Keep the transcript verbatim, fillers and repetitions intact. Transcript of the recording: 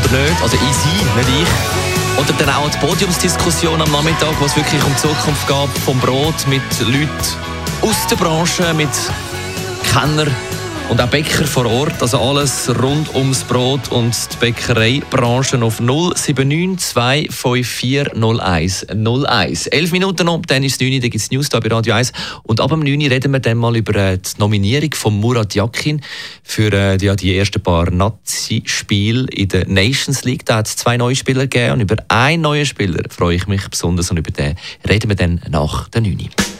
oder nicht. Also ich sie, nicht ich. Oder dann auch die Podiumsdiskussion am Nachmittag, wo es wirklich um die Zukunft geht vom Brot mit Leuten aus der Branche, mit Kennern und auch Bäcker vor Ort. Also alles rund ums Brot und die Bäckereibranche auf null sieben neun zwei fünf vier null eins null eins. Elf Minuten noch, dann ist es neun Uhr, dann gibt es News hier bei Radio eins. Und ab dem neun Uhr reden wir dann mal über die Nominierung von Murat Yakin für äh, die, die ersten paar Nazi-Spiele in der Nations League. Da hat es zwei neue Spieler gegeben und über einen neuen Spieler freue ich mich besonders und über den reden wir dann nach der neun Uhr.